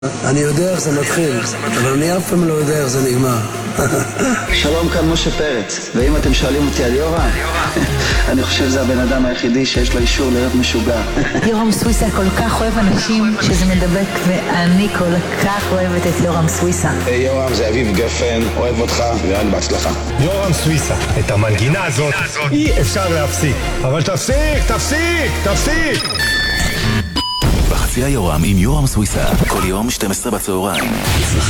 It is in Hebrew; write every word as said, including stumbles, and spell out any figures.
אני יודע איך זה מתחיל, אבל אני אף פעם לא יודע איך זה נגמר. שלום, כאן משה פרץ, ואם אתם שואלים אותי על יורם, אני חושב שזה הבן אדם היחידי שיש לו אישור להיות משוגע. יורם סוויסה כל כך אוהב אנשים שזה מדבק, ואני כל כך אוהבת את יורם סוויסה. היי יורם, זה אביב גפן, אוהב אותך, ואני בהצלחה. יורם סוויסה, את המנגינה הזאת אי אפשר להפסיק, אבל תפסיק, תפסיק, תפסיק! בחצי היורם עם יורם סוויסה, כל יום שתים עשרה בצהריים.